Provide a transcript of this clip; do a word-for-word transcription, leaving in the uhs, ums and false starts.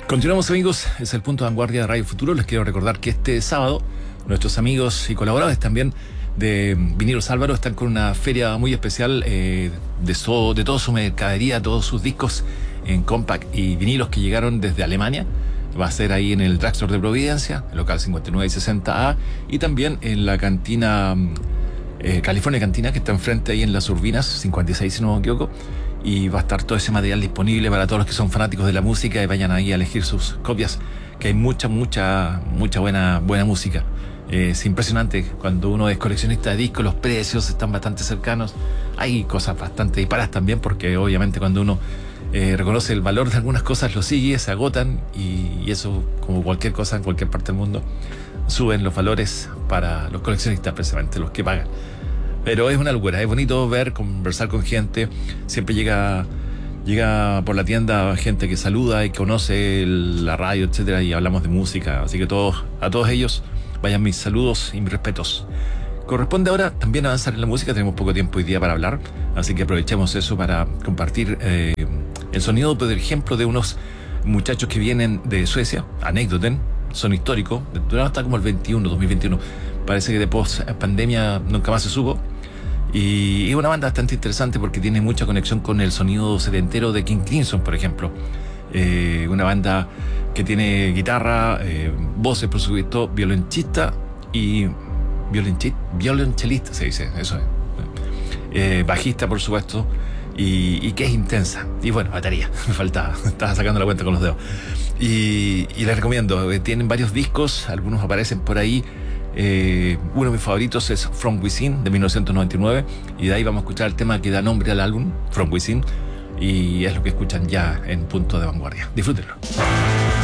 Continuamos, amigos, es el punto de vanguardia de Radio Futuro. Les quiero recordar que este sábado nuestros amigos y colaboradores también de Vinilos Álvaro están con una feria muy especial eh, de, so, de toda su mercadería, todos sus discos en compact y vinilos que llegaron desde Alemania. Va a ser ahí en el Drugstore de Providencia, el local cincuenta y nueve y sesenta A, y también en la cantina eh, California Cantina, que está enfrente ahí en Las Urbinas, cincuenta y seis si no me equivoco. Y va a estar todo ese material disponible para todos los que son fanáticos de la música y vayan ahí a elegir sus copias, que hay mucha, mucha, mucha buena, buena música. Eh, es impresionante cuando uno es coleccionista de discos, los precios están bastante cercanos. Hay cosas bastante disparas también, porque obviamente cuando uno eh, reconoce el valor de algunas cosas, lo sigue, se agotan y, y eso, como cualquier cosa en cualquier parte del mundo, suben los valores para los coleccionistas, precisamente los que pagan. Pero es una locura, es bonito ver, conversar con gente. Siempre llega llega por la tienda gente que saluda y conoce el, la radio, etcétera, y hablamos de música. Así que todos, a todos ellos vayan mis saludos y mis respetos. Corresponde ahora también avanzar en la música. Tenemos poco tiempo hoy día para hablar, así que aprovechemos eso para compartir eh, el sonido, por ejemplo, de unos muchachos que vienen de Suecia, Anécdoten, son históricos, duraron hasta como el veintiuno, dos mil veintiuno. Parece que de post pandemia nunca más se supo. Y es una banda bastante interesante porque tiene mucha conexión con el sonido setentero de King Crimson, por ejemplo. Eh, una banda que tiene guitarra, eh, voces, por supuesto, violonchista y violonchista, violonchelista se dice, eso es. Eh, bajista, por supuesto, y, y que es intensa. Y bueno, batería, me faltaba, estaba sacando la cuenta con los dedos. Y, y les recomiendo, eh, tienen varios discos, algunos aparecen por ahí. Eh, uno de mis favoritos es From Within, de mil novecientos noventa y nueve, y de ahí vamos a escuchar el tema que da nombre al álbum, From Within, y es lo que escuchan ya en Punto de Vanguardia. Disfrútenlo.